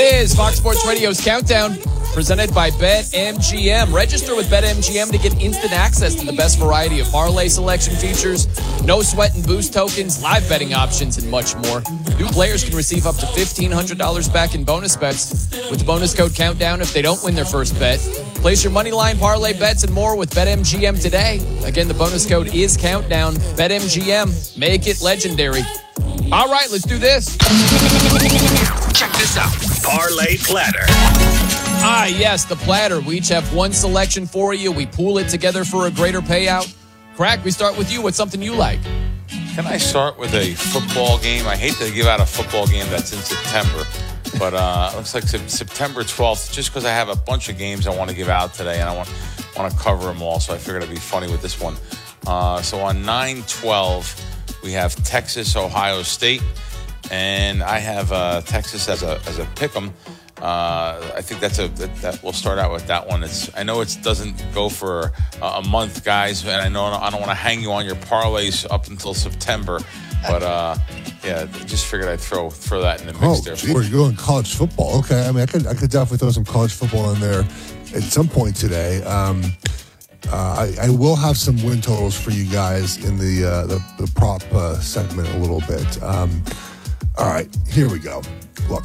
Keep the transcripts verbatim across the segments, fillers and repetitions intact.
is Fox Sports Radio's Countdown, presented by BetMGM. Register with BetMGM to get instant access to the best variety of parlay selection features, no sweat and boost tokens, live betting options, and much more. New players can receive up to fifteen hundred dollars back in bonus bets with the bonus code Countdown if they don't win their first bet. Place your moneyline, parlay bets, and more with BetMGM today. Again, the bonus code is Countdown. BetMGM. Make it legendary. All right, let's do this. Check this out. Parlay Platter. Ah, yes, the platter. We each have one selection for you. We pool it together for a greater payout. Crack, we start with you. What's something you like? Can I start with a football game? I hate to give out a football game that's in September, but uh, it looks like September twelfth, just because I have a bunch of games I want to give out today, and I want, want to cover them all, so I figured it'd be funny with this one. Uh, so on nine twelve, we have Texas, Ohio State, and I have uh, Texas as a as a pick'em. Uh, I think that's a that, that we'll start out with that one. It's I know it doesn't go for a, a month, guys, and I know I don't want to hang you on your parlays up until September, but uh, yeah, just figured I'd throw throw that in the mix oh, there. Gee, we're going college football. Okay, I mean, I could I could definitely throw some college football in there at some point today. Um, uh, I, I will have some win totals for you guys in the uh, the, the prop uh, segment a little bit. Um, all right, here we go. Look.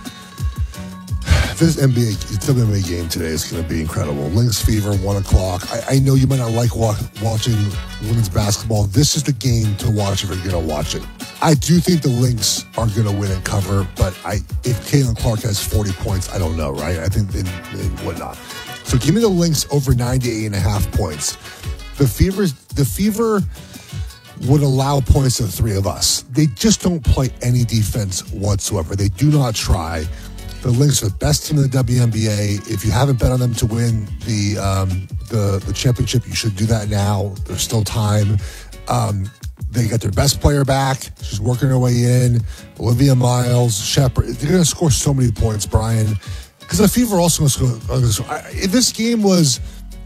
This N B A, it's an N B A game today is going to be incredible. Lynx Fever, one o'clock. I, I know you might not like wa- watching women's basketball. This is the game to watch if you're going to watch it. I do think the Lynx are going to win and cover, but I if Caitlin Clark has forty points, I don't know, right? I think they, they would not. So give me the Lynx over ninety-eight and a half points. The Fever's, the Fever would allow points to the three of us. They just don't play any defense whatsoever. They do not try. The Lynx are the best team in the W N B A. If you haven't bet on them to win the um, the, the championship, you should do that now. There's still time. Um, they got their best player back. She's working her way in. Olivia Miles, Shepard. They're going to score so many points, Brian. Because the Fever also going to score. If this game was,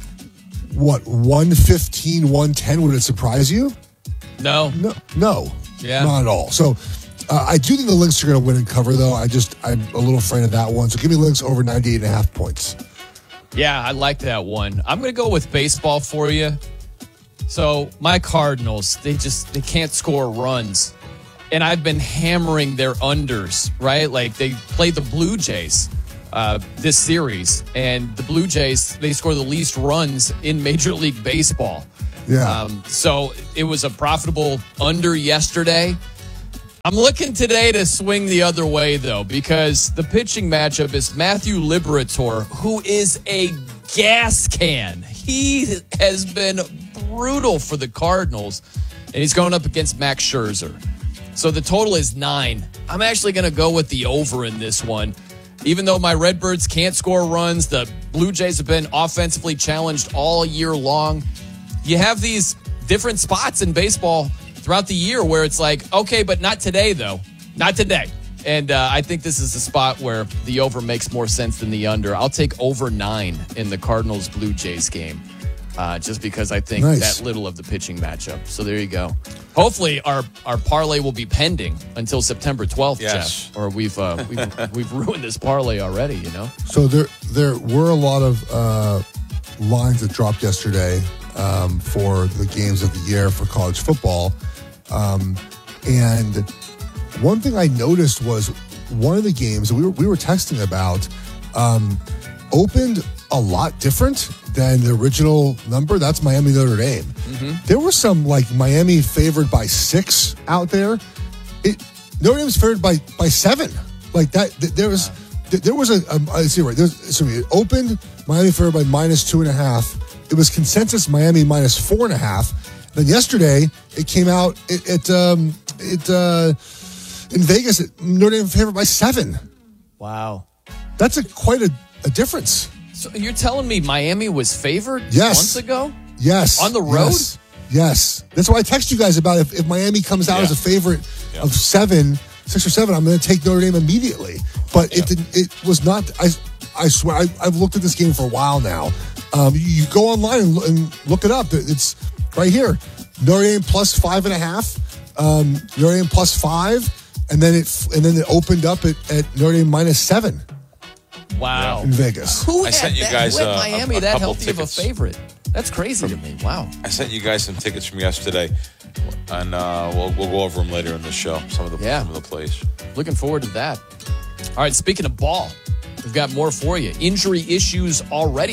what, one fifteen, one ten, would it surprise you? No. No. No. Yeah. Not at all. So, Uh, I do think the Lynx are going to win and cover, though. I just, I'm a little afraid of that one. So give me Lynx over ninety-eight and a half points. Yeah, I like that one. I'm going to go with baseball for you. So my Cardinals, they just, they can't score runs. And I've been hammering their unders, right? Like they played the Blue Jays uh, this series. And the Blue Jays, they score the least runs in Major League Baseball. Yeah. Um, so it was a profitable under yesterday. I'm looking today to swing the other way, though, because the pitching matchup is Matthew Liberatore, who is a gas can. He has been brutal for the Cardinals, and he's going up against Max Scherzer. So the total is nine. I'm actually going to go with the over in this one. Even though my Redbirds can't score runs, the Blue Jays have been offensively challenged all year long. You have these different spots in baseball throughout the year where it's like, okay, but not today, though. Not today. And uh, I think this is a spot where the over makes more sense than the under. I'll take over nine in the Cardinals-Blue Jays game uh, just because I think nice. that little of the pitching matchup. So there you go. Hopefully our, our parlay will be pending until September twelfth, yes. Jeff. Or we've, uh, we've, we've ruined this parlay already, you know? So there, there were a lot of uh, lines that dropped yesterday um, for the games of the year for college football. Um, and one thing I noticed was one of the games that we were, we were texting about um, opened a lot different than the original number. That's Miami Notre Dame. Mm-hmm. There were some like Miami favored by six out there. It Notre Dame was favored by by seven. Like that. Th- there was th- there was a. Um, I see right. There's sorry. It opened Miami favored by minus two and a half. It was consensus Miami minus four and a half. Then yesterday, it came out, it, it, um, it uh, in Vegas, it, Notre Dame favored by seven. Wow. That's a quite a, a difference. So you're telling me Miami was favored yes. months ago? Yes. On the road? Yes. yes. That's why I text you guys about if, if Miami comes out yeah. as a favorite yeah. of seven, six or seven, I'm going to take Notre Dame immediately. But yeah. it didn't, it was not, I I swear, I, I've looked at this game for a while now. Um, you, you go online and, and look it up. It's right here. Notre Dame plus five and a half. Um, Notre Dame plus five. And then it and then it opened up at, at Notre Dame minus seven. Wow. in Vegas. Who I had sent you that? guys, Who had uh, a- Miami a that couple healthy of a tickets. favorite? That's crazy to me. Wow. I sent you guys some tickets from yesterday, and uh, we'll we'll go over them later in the show. Some of the Yeah. some of the plays. Looking forward to that. All right, speaking of ball, we've got more for you. Injury issues already.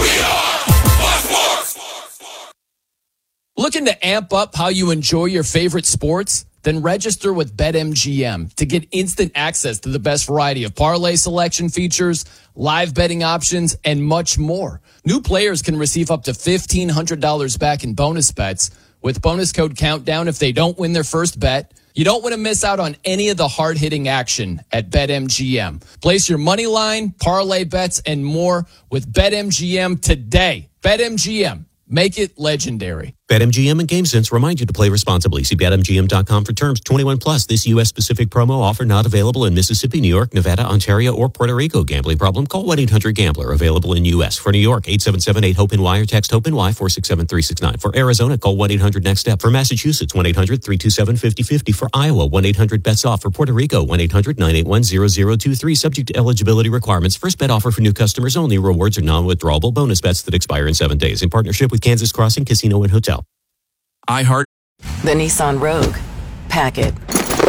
Looking to amp up how you enjoy your favorite sports? Then register with BetMGM to get instant access to the best variety of parlay selection features, live betting options, and much more. New players can receive up to fifteen hundred dollars back in bonus bets with bonus code Countdown if they don't win their first bet. You don't want to miss out on any of the hard-hitting action at BetMGM. Place your money line, parlay bets, and more with BetMGM today. BetMGM. Make it legendary. BetMGM and GameSense remind you to play responsibly. See Bet M G M dot com for terms. twenty-one plus. This U S-specific promo offer not available in Mississippi, New York, Nevada, Ontario, or Puerto Rico. Gambling problem? Call one eight hundred gambler. Available in U S. For New York, eight seven seven eight hope N Y or text HOPE-NY four six seven three six nine. For Arizona, call one eight hundred next step. For Massachusetts, one eight hundred three two seven five zero five zero. For Iowa, one eight hundred bets off. For Puerto Rico, one eight hundred nine eight one zero zero two three. Subject to eligibility requirements. First bet offer for new customers only. Rewards are non-withdrawable bonus bets that expire in seven days. In partnership with Kansas Crossing Casino and Hotel. iHeart. The Nissan Rogue. Pack it.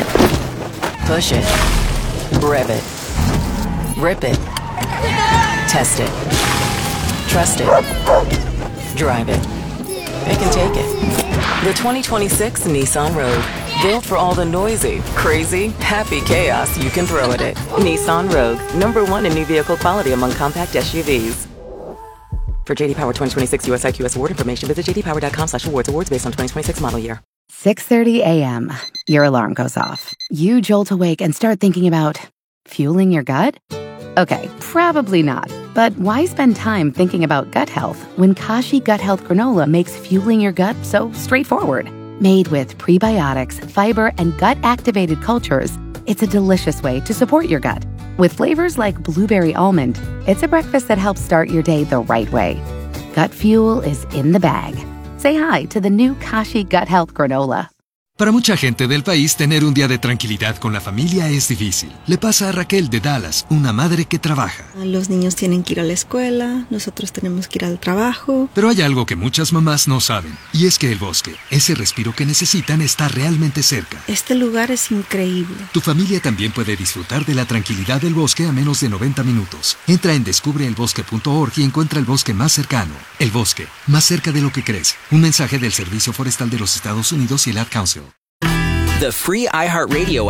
Push it. Rev it. Rip it. Test it. Trust it. Drive it. It can take it. The twenty twenty-six Nissan Rogue. Built for all the noisy, crazy, happy chaos you can throw at it. Nissan Rogue. Number one in new vehicle quality among compact S U Vs. For J D Power twenty twenty-six U S I Q S award information, visit j d power dot com slash awards. Awards based on twenty twenty-six model year. six thirty a.m. Your alarm goes off. You jolt awake and start thinking about fueling your gut? Okay, probably not. But why spend time thinking about gut health when Kashi Gut Health Granola makes fueling your gut so straightforward? Made with prebiotics, fiber, and gut-activated cultures, it's a delicious way to support your gut. With flavors like blueberry almond, it's a breakfast that helps start your day the right way. Gut fuel is in the bag. Say hi to the new Kashi Gut Health Granola. Para mucha gente del país, tener un día de tranquilidad con la familia es difícil. Le pasa a Raquel de Dallas, una madre que trabaja. Los niños tienen que ir a la escuela, nosotros tenemos que ir al trabajo. Pero hay algo que muchas mamás no saben, y es que el bosque, ese respiro que necesitan, está realmente cerca. Este lugar es increíble. Tu familia también puede disfrutar de la tranquilidad del bosque a menos de noventa minutos. Entra en descubre el bosque punto org y encuentra el bosque más cercano. El bosque, más cerca de lo que crees. Un mensaje del Servicio Forestal de los Estados Unidos y el Ad Council. The free iHeartRadio